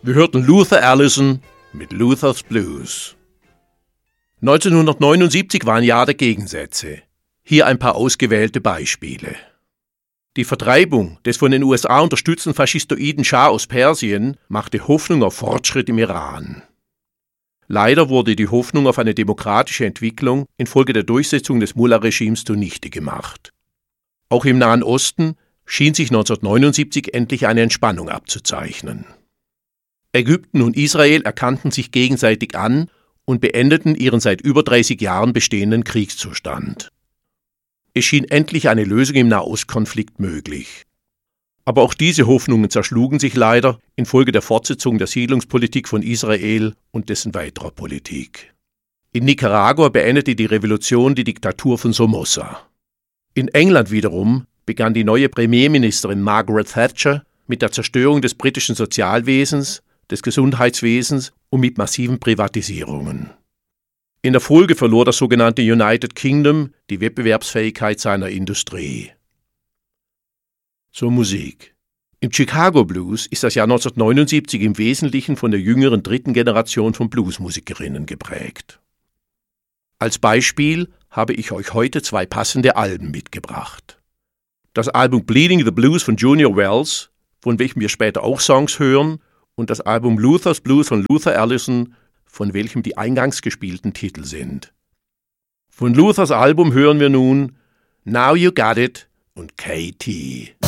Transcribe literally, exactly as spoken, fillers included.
Wir hörten Luther Allison mit Luther's Blues. neunzehnhundertneunundsiebzig war ein Jahr der Gegensätze. Hier ein paar ausgewählte Beispiele. Die Vertreibung des von den U S A unterstützten faschistoiden Schah aus Persien machte Hoffnung auf Fortschritt im Iran. Leider wurde die Hoffnung auf eine demokratische Entwicklung infolge der Durchsetzung des Mullah-Regimes zunichte gemacht. Auch im Nahen Osten schien sich neunzehnhundertneunundsiebzig endlich eine Entspannung abzuzeichnen. Ägypten und Israel erkannten sich gegenseitig an und beendeten ihren seit über dreißig Jahren bestehenden Kriegszustand. Es schien endlich eine Lösung im Nahostkonflikt möglich. Aber auch diese Hoffnungen zerschlugen sich leider infolge der Fortsetzung der Siedlungspolitik von Israel und dessen weiterer Politik. In Nicaragua beendete die Revolution die Diktatur von Somoza. In England wiederum begann die neue Premierministerin Margaret Thatcher mit der Zerstörung des britischen Sozialwesens, des Gesundheitswesens und mit massiven Privatisierungen. In der Folge verlor das sogenannte United Kingdom die Wettbewerbsfähigkeit seiner Industrie. Zur Musik. Im Chicago Blues ist das Jahr neunzehnhundertneunundsiebzig im Wesentlichen von der jüngeren dritten Generation von Bluesmusikerinnen geprägt. Als Beispiel habe ich euch heute zwei passende Alben mitgebracht. Das Album Bleeding the Blues von Junior Wells, von welchem wir später auch Songs hören, und das Album Luther's Blues von Luther Allison, von welchem die eingangs gespielten Titel sind. Von Luthers Album hören wir nun Now You Got It und K T